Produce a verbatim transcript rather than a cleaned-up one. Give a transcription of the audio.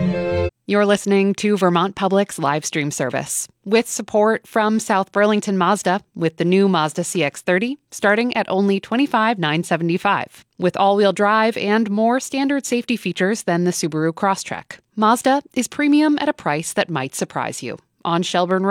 You're listening to Vermont Public's live stream service with support from South Burlington Mazda with the new Mazda C X thirty starting at only twenty-five thousand nine hundred seventy-five dollars with all-wheel drive and more standard safety features than the Subaru Crosstrek. Mazda is premium at a price that might surprise you. On Shelburne Road.